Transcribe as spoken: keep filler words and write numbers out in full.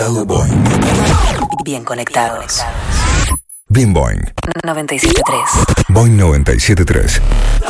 Radio Boing. Bien conectados. Bien Boing. noventa y siete punto tres. Boing noventa y siete punto tres.